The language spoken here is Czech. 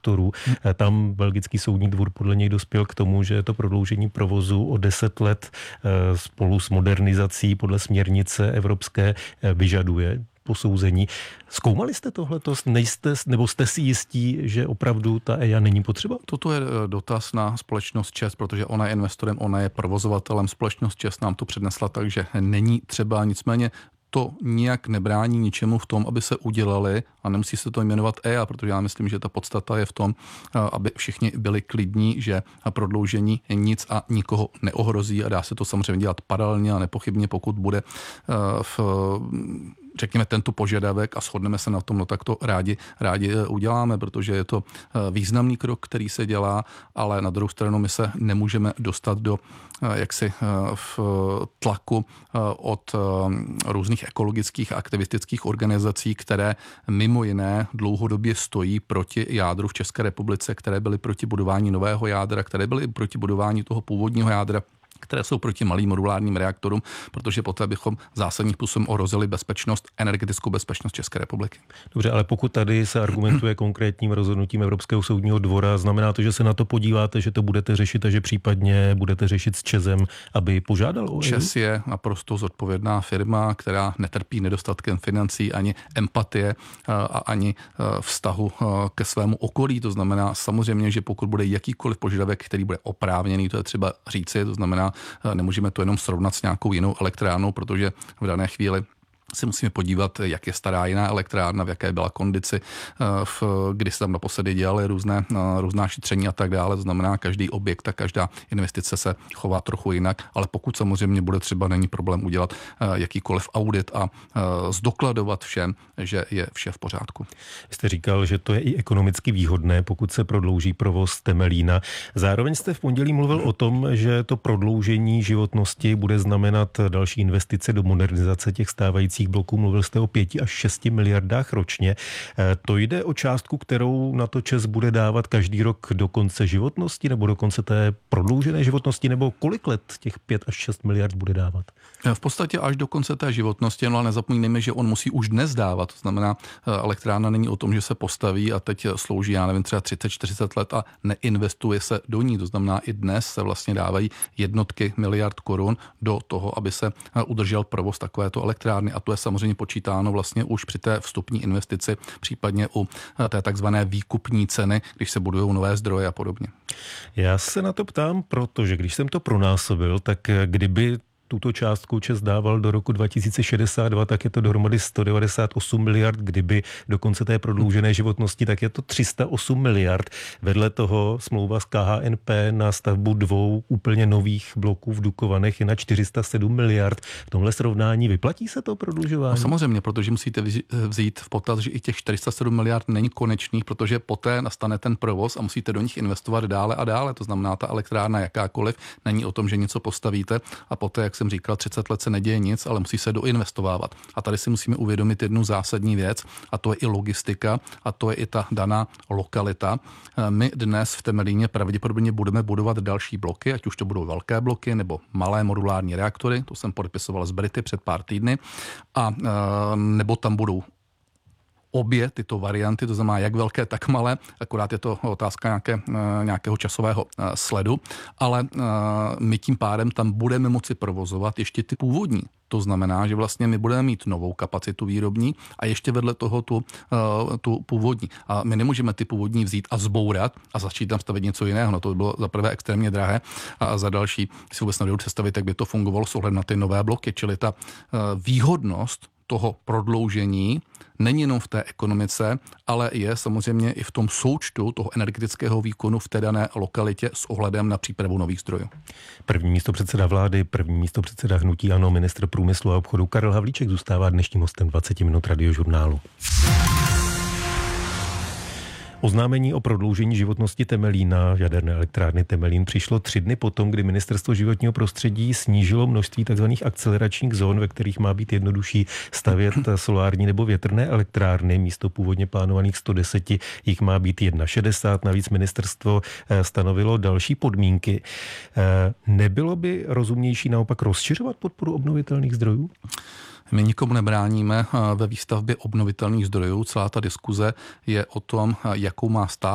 reaktorů. Tam belgický soudní dvůr podle něj dospěl k tomu, že to prodloužení provozu o 10 let spolu s modernizací podle směrnice evropské vyžaduje posouzení. Zkoumali jste tohleto? Nebo jste si jistí, že opravdu ta EIA není potřeba? Toto je dotaz na společnost ČEZ, protože ona je investorem, ona je provozovatelem. Společnost ČEZ nám to přednesla, takže není třeba, nicméně to nijak nebrání ničemu v tom, aby se udělali, a nemusí se to jmenovat EIA, protože já myslím, že ta podstata je v tom, aby všichni byli klidní, že prodloužení nic a nikoho neohrozí a dá se to samozřejmě dělat paralelně a nepochybně, pokud bude řekněme tento požadavek a shodneme se na tom, no tak to rádi uděláme, protože je to významný krok, který se dělá, ale na druhou stranu my se nemůžeme dostat do jaksi v tlaku od různých ekologických a aktivistických organizací, které mimo jiné dlouhodobě stojí proti jádru v České republice, které byly proti budování nového jádra, které byly proti budování toho původního jádra, které jsou proti malým modulárním reaktorům, protože poté bychom zásadním způsobem ohrozili bezpečnost, energetickou bezpečnost České republiky. Dobře, ale pokud tady se argumentuje konkrétním rozhodnutím Evropského soudního dvora, znamená to, že se na to podíváte, že to budete řešit a že případně budete řešit s ČEZem, aby požádal o EIA? ČEZ je naprosto zodpovědná firma, která netrpí nedostatkem financí ani empatie a ani vztahu ke svému okolí. To znamená samozřejmě, že pokud bude jakýkoliv požadavek, který bude oprávněný, to je třeba říci, to znamená, nemůžeme to jenom srovnat s nějakou jinou elektrárnou, protože v dané chvíli si musíme podívat, jak je stará jiná elektrárna, v jaké byla kondici, kdy se tam naposledy dělaly různá šetření a tak dále. To znamená, každý objekt a každá investice se chová trochu jinak, ale pokud samozřejmě bude třeba, není problém udělat jakýkoliv audit a zdokladovat všem, že je vše v pořádku. Jste říkal, že to je i ekonomicky výhodné, pokud se prodlouží provoz Temelína. Zároveň jste v pondělí mluvil o tom, že to prodloužení životnosti bude znamenat další investice do modernizace těch stávajících bloků. Mluvil jste o 5 až 6 miliardách ročně. To jde o částku, kterou na to ČEZ bude dávat každý rok do konce životnosti nebo do konce té prodloužené životnosti, nebo kolik let těch 5 až 6 miliard bude dávat? V podstatě až do konce té životnosti, no ale nezapomínejme, že on musí už dnes dávat. To znamená, elektrárna není o tom, že se postaví a teď slouží, já nevím, třeba 30-40 let a neinvestuje se do ní. To znamená, i dnes se vlastně dávají jednotky miliard korun do toho, aby se udržel provoz takovéto elektrárny, a to je samozřejmě počítáno vlastně už při té vstupní investici, případně u té takzvané výkupní ceny, když se budují nové zdroje a podobně. Já se na to ptám, protože když jsem to pronásobil, tak kdyby tuto částku ČEZ dával do roku 2062, tak je to dohromady 198 miliard, kdyby do konce té prodloužené životnosti, tak je to 308 miliard. Vedle toho smlouva s KHNP na stavbu 2 úplně nových bloků v Dukovanech je na 407 miliard. V tomhle srovnání vyplatí se to prodlužování? No samozřejmě, protože musíte vzít v potaz, že i těch 407 miliard není konečných, protože poté nastane ten provoz a musíte do nich investovat dále a dále. To znamená, ta elektrárna jakákoliv není o tom, že něco postavíte a poté, jak jsem říkal, 30 let se neděje nic, ale musí se doinvestovávat. A tady si musíme uvědomit jednu zásadní věc, a to je i logistika, a to je i ta daná lokalita. My dnes v Temelíně pravděpodobně budeme budovat další bloky, ať už to budou velké bloky nebo malé modulární reaktory, to jsem podepisoval s Brity před pár týdny, a nebo tam budou obě tyto varianty, to znamená jak velké, tak malé, akorát je to otázka nějakého časového sledu, ale my tím pádem tam budeme moci provozovat ještě ty původní. To znamená, že vlastně my budeme mít novou kapacitu výrobní a ještě vedle toho tu původní. A my nemůžeme ty původní vzít a zbourat a začít tam stavit něco jiného. No to by bylo za prvé extrémně drahé a za další si vůbec nedovedu představit, jak by to fungovalo s ohledem na ty nové bloky. Čili ta výhodnost toho prodloužení není jenom v té ekonomice, ale je samozřejmě i v tom součtu toho energetického výkonu v té dané lokalitě s ohledem na přípravu nových zdrojů. První místopředseda vlády, první místopředseda hnutí ANO, ministr průmyslu a obchodu Karel Havlíček zůstává dnešním hostem 20 minut Radiožurnálu. Oznámení o prodloužení životnosti Temelína, jaderné elektrárny Temelín, přišlo 3 dny potom, kdy Ministerstvo životního prostředí snížilo množství tzv. Akceleračních zón, ve kterých má být jednodušší stavět solární nebo větrné elektrárny. Místo původně plánovaných 110 jich má být 61. Navíc ministerstvo stanovilo další podmínky. Nebylo by rozumnější naopak rozšiřovat podporu obnovitelných zdrojů? My nikomu nebráníme ve výstavbě obnovitelných zdrojů. Celá ta diskuze je o tom, jakou má stát